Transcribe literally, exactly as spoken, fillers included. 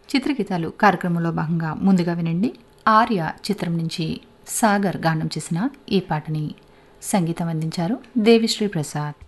చిత్రగీతాలు కార్యక్రమంలో భాగంగా ముందుగా వినండి. ఆర్య చిత్రం నుంచి సాగర్ గానం చేసిన ఈ పాటని సంగీతం అందించారు దేవిశ్రీ ప్రసాద్.